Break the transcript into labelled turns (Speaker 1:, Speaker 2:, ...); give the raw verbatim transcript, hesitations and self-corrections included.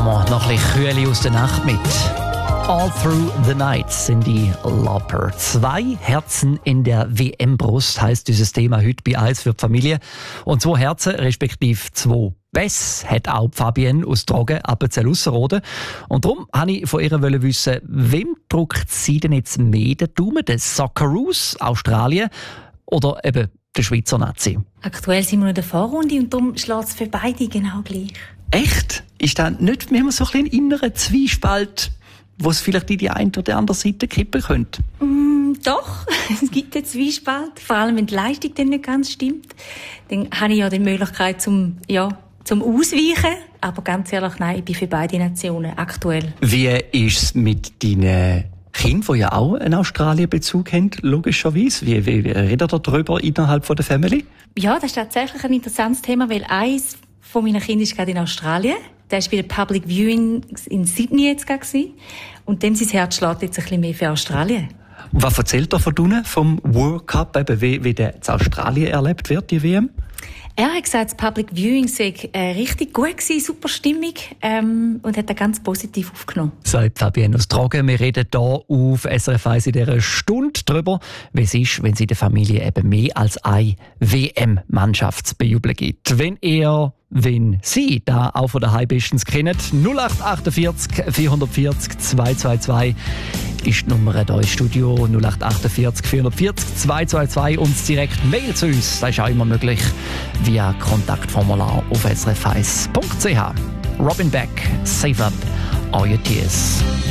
Speaker 1: nehmen wir noch ein bisschen Kühle aus der Nacht mit. All Through the Night sind die Lauper. Zwei Herzen in der W M-Brust heisst dieses Thema heute bei «Eins für die Familie». Und zwei Herzen, respektive zwei Pässe, hat auch Fabienne aus Trogen, Appenzell-Ausserrhoden. Und darum wollte ich von ihr wissen, wem drückt sie denn jetzt mehr den Daumen? Den Socceroos, Australien oder eben der Schweizer Nazi?
Speaker 2: Aktuell sind wir in der Vorrunde und darum schlägt es für beide genau gleich.
Speaker 1: Echt? Ist da nicht mehr so ein bisschen innerer Zwiespalt, wo es vielleicht in die eine oder andere Seite kippen könnte?
Speaker 2: Mm, doch, es gibt einen Zwiespalt, vor allem wenn die Leistung dann nicht ganz stimmt. Dann habe ich ja die Möglichkeit zum, ja, zum Ausweichen, aber ganz ehrlich, nein, ich bin für beide Nationen aktuell.
Speaker 1: Wie ist es mit deinen Kindern, die ja auch einen Australien-Bezug haben, logischerweise? Wie, wie, wie redet ihr darüber innerhalb von der Family?
Speaker 2: Ja, das ist tatsächlich ein interessantes Thema, weil eins von meinen Kindern ist gerade in Australien. Der war bei der Public Viewing in Sydney jetzt gerade. Und dem sein Herz schlägt jetzt ein bisschen mehr für Australien.
Speaker 1: Und was erzählt er von unten, vom World Cup, eben wie, wie der in Australien erlebt wird, die W M?
Speaker 2: Er hat gesagt, das Public Viewing sei äh, richtig gut gewesen, super stimmig, ähm, und hat das ganz positiv aufgenommen. Sagt
Speaker 1: Fabienne aus Trogen. Wir reden hier auf S R F eins in dieser Stunde darüber, wie es ist, wenn es in der Familie eben mehr als eine W M-Mannschaft zu bejubeln gibt. Wenn ihr, wenn Sie da auch von daheim bestens kennen, null acht achtundvierzig vierhundertvierzig zweihundertzweiundzwanzig ist die Nummer hier im Studio, null acht achtundvierzig vierhundertvierzig zweihundertzweiundzwanzig, und direkt Mail zu uns. Das ist auch immer möglich via Kontaktformular auf s r f eins punkt c h. Robin Beck, Save Up All Your Tears.